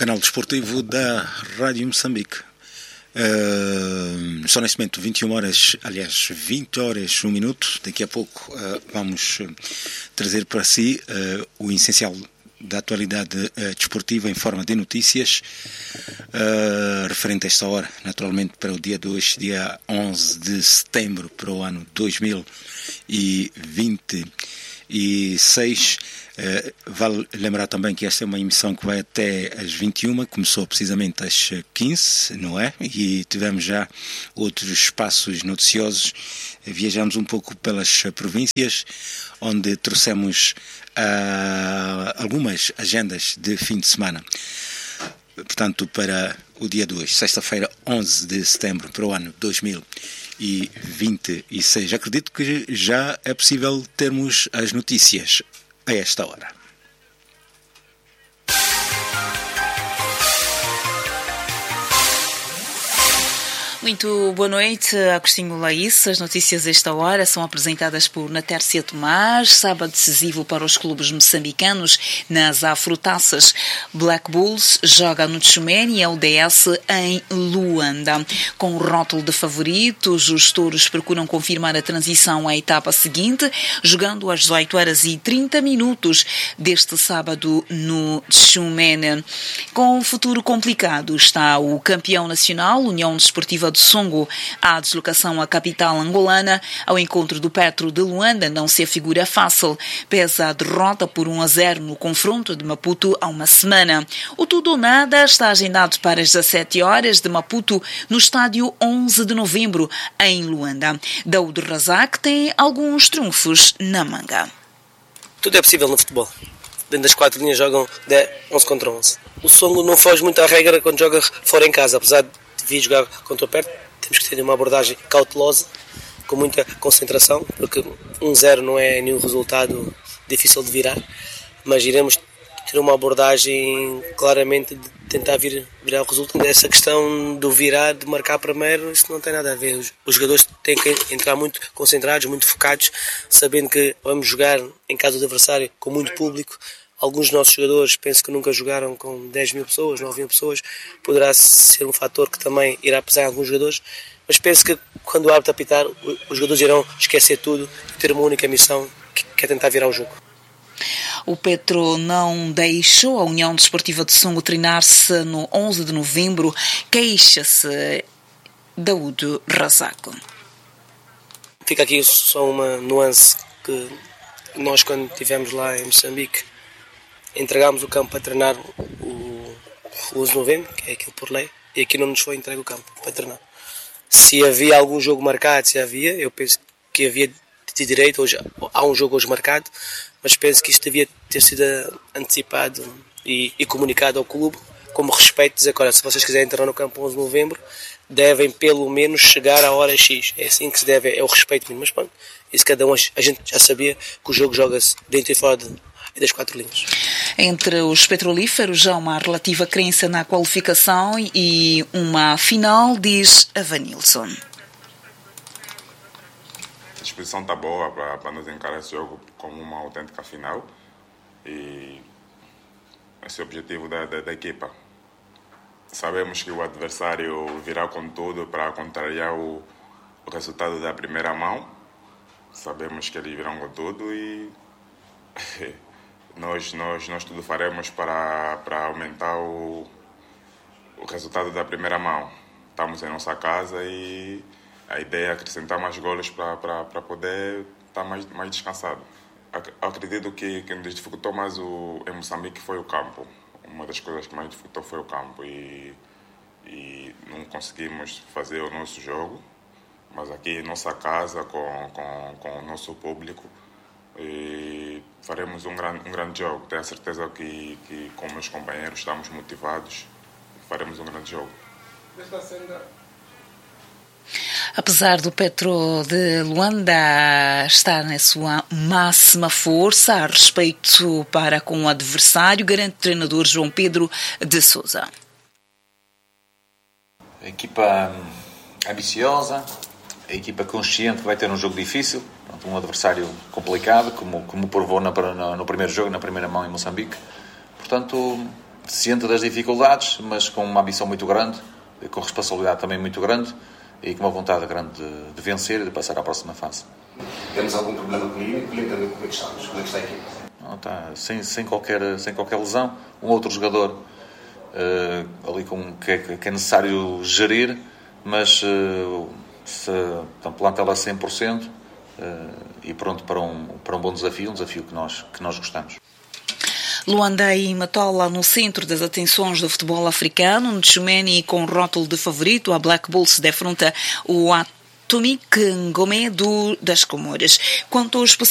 canal desportivo da Rádio Moçambique. Só neste momento 20 horas 1 minuto. Daqui a pouco vamos trazer para si o essencial da atualidade desportiva em forma de notícias, referente a esta hora, naturalmente para o dia 2, dia 11 de setembro, para o ano 2026. Vale lembrar também que esta é uma emissão que vai até às 21, começou precisamente às 15, não é? E tivemos já outros espaços noticiosos, viajamos um pouco pelas províncias, onde trouxemos algumas agendas de fim de semana. Portanto, para o dia 2, sexta-feira, 11 de setembro, para o ano 2026. Acredito que já é possível termos as notícias a esta hora. Muito boa noite, Agostinho Laís. As notícias desta hora são apresentadas por Natércia Tomás. Sábado decisivo para os clubes moçambicanos nas Afrotaças. Black Bulls joga no Tchumene e LDS em Luanda. Com o rótulo de favoritos, os touros procuram confirmar a transição à etapa seguinte, jogando às 18h30 deste sábado no Tchumene. Com um futuro complicado está o campeão nacional, União Desportiva de Songo. A deslocação à capital angolana ao encontro do Petro de Luanda não se afigura fácil, pese a derrota por 1-0 no confronto de Maputo há uma semana. O tudo ou nada está agendado para as 17 horas de Maputo, no estádio 11 de novembro, em Luanda. Daoud Razak tem alguns trunfos na manga. Tudo é possível no futebol. Dentro das 4 linhas jogam 11 contra 11. O Songo não foge muito à regra quando joga fora em casa, apesar de vir jogar contra o Perto, temos que ter uma abordagem cautelosa, com muita concentração, porque 1-0 não é nenhum resultado difícil de virar, mas iremos ter uma abordagem claramente de tentar virar o resultado. Essa questão do virar, de marcar primeiro, isso não tem nada a ver. Os jogadores têm que entrar muito concentrados, muito focados, sabendo que vamos jogar em casa do adversário com muito público. Alguns dos nossos jogadores penso que nunca jogaram com 10 mil pessoas, 9 mil pessoas. Poderá ser um fator que também irá pesar em alguns jogadores. Mas penso que quando o árbitro apitar, os jogadores irão esquecer tudo e ter uma única missão, que é tentar virar o jogo. O Petro não deixou a União Desportiva de Songo treinar-se no 11 de novembro. Queixa-se Daoud Razak. Fica aqui só uma nuance que nós, quando estivemos lá em Moçambique, entregámos o campo para treinar o 11 de novembro, que é aquilo por lei, e aqui não nos foi entregue o campo para treinar. Se havia algum jogo marcado, eu penso que havia de direito, hoje há um jogo hoje marcado, mas penso que isto devia ter sido antecipado e comunicado ao clube, como respeito, dizer que, olha, se vocês quiserem entrar no campo 11 de novembro, devem pelo menos chegar à hora X. É assim que se deve, é o respeito mínimo. Mas pronto, isso cada um, a gente já sabia que o jogo joga-se dentro e fora das 4 linhas. Entre os petrolíferos há uma relativa crença na qualificação e uma final, diz Avanilson. A disposição está boa para nós encarar esse jogo como uma autêntica final e esse é o objetivo da equipa. Sabemos que o adversário virá com tudo para contrariar o resultado da primeira mão. Sabemos que eles virão com tudo e nós tudo faremos para aumentar o resultado da primeira mão. Estamos em nossa casa e a ideia é acrescentar mais golos para poder estar mais descansado. Acredito que nos dificultou mais em Moçambique foi o campo. Uma das coisas que mais dificultou foi o campo e não conseguimos fazer o nosso jogo, mas aqui em nossa casa, com o nosso público, e faremos um grande jogo. Tenho a certeza que com meus companheiros estamos motivados e faremos um grande jogo. Apesar do Petro de Luanda estar na sua máxima força a respeito para com o adversário, garante o treinador João Pedro de Sousa. A equipa ambiciosa, a equipa consciente que vai ter um jogo difícil, um adversário complicado, como provou no primeiro jogo, na primeira mão em Moçambique. Portanto, ciente das dificuldades, mas com uma ambição muito grande, com responsabilidade também muito grande e com uma vontade grande de vencer e de passar à próxima fase. Temos algum problema clínico? Como é que estamos? Como é que está a equipe? Não, está sem qualquer lesão. Um outro jogador ali que é necessário gerir, mas o plantel a 100% e pronto para um bom desafio, um desafio que nós gostamos. Luanda e Matola no centro das atenções do futebol africano. Nchumeni com rótulo de favorito. A Black Bulls defronta o Atomic Ngomé das Comores. Quanto aos